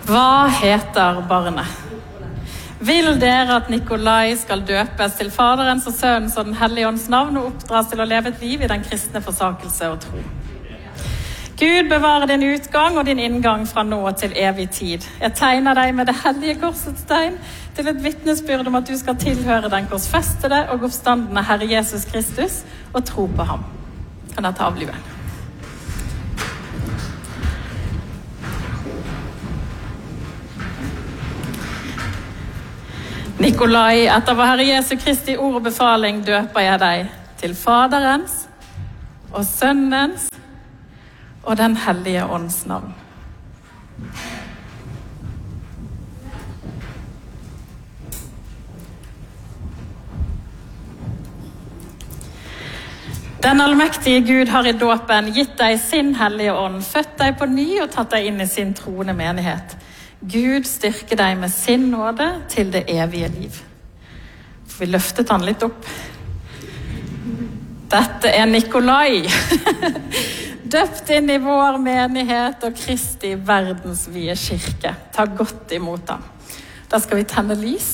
Hva heter barnet? Vil dere at Nikolai skal døpes til Faderens og Sønnens og den hellige ånds navn og oppdras til å leve et liv i den kristne forsakelse og tro? Gud bevarer din utgang og din inngang fra nå til evig tid. Jeg tegner deg med det hellige korsets tegn til et vitnesbyrd om at du skal tilhøre den korsfestede og oppstandende Herre Jesus Kristus og tro på ham. Kan jeg ta av luen? Nikolai, etter vår Herre Jesu Kristi ord og befaling døper jeg deg til Faderens og Sønnens og den hellige ånds navn. Den allmektige Gud har i dåpen gitt deg sin hellige ånd, født deg på ny og tatt deg inn i sin troende menighet. Gud styrker deg med sin nåde til det evige liv. For vi løftet han litt opp. Dette Nikolai, døpt inn i vår menighet og Kristi verdensvide kirke. Ta godt imot ham. Da skal vi tenne lys.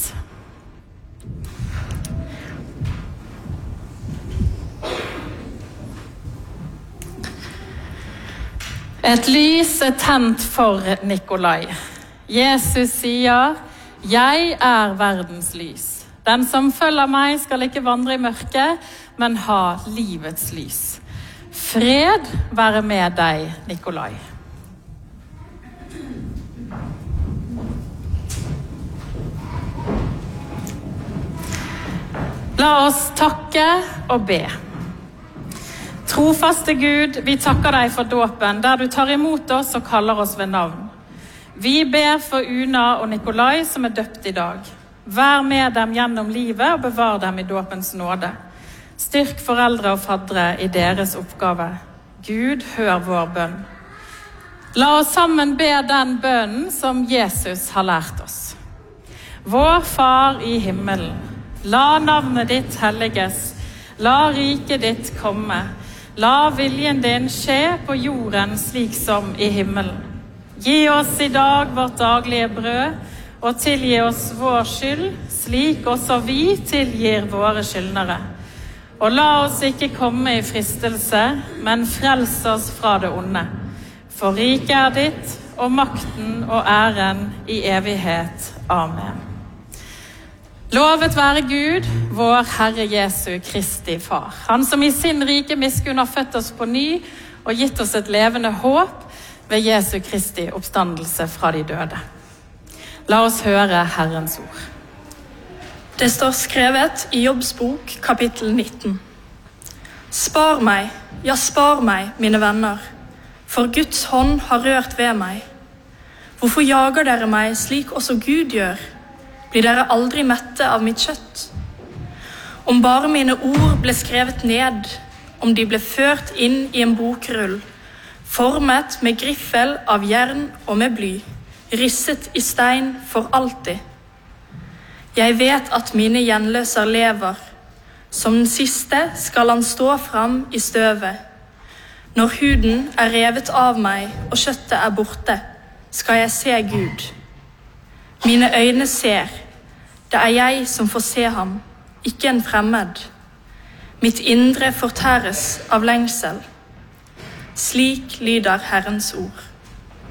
Et lys tent for Nikolai. Jesus sier, jeg verdens lys. Den som følger meg skal ikke vandre i mørket, men ha livets lys. Fred være med deg, Nikolai. La oss takke og be. Trofaste Gud, vi takker deg for dåpen, der du tar imot oss og kaller oss ved navn. Vi ber for Una og Nikolai som døpt i dag. Vær med dem gjennom livet og bevar dem i dåpens nåde. Styrk foreldre og fadre i deres oppgave. Gud, hør vår bønn. La oss sammen be den bønnen som Jesus har lært oss. Vår Far i himmelen, la navnet ditt helliges, la riket ditt komme. La viljen din skje på jorden slik som i himmelen. Gi oss i dag vårt daglige brød, og tilgi oss vår skyld, slik også vi tilgir våre skyldnere. Og la oss ikke komme i fristelse, men frels oss fra det onde. For riket ditt, og makten og æren i evighet. Amen. Lovet være Gud, vår Herre Jesu Kristi Far. Han som i sin rike miskunn har født oss på ny, og gitt oss et levende håp, ved Jesu Kristi oppstandelse fra de døde. La oss høre Herrens ord. Det står skrevet i Jobbs bok, kapittel 19. Spar meg, ja spar meg, mine venner, for Guds hånd har rørt ved meg. Hvorfor jager dere meg slik også Gud gjør? Blir dere aldri mette av mitt kjøtt? Om bare mine ord ble skrevet ned, om de ble ført inn i en bokrull, formet med griffel av jern og med bly, risset i stein for alltid. Jeg vet at mine gjenløser lever. Som den siste skal han stå fram i støvet. Når huden revet av meg og kjøttet borte, skal jeg se Gud. Mine øyne ser. Det jeg som får se ham, ikke en fremmed. Mitt indre fortæres av lengsel. Slik lyder Herrens ord.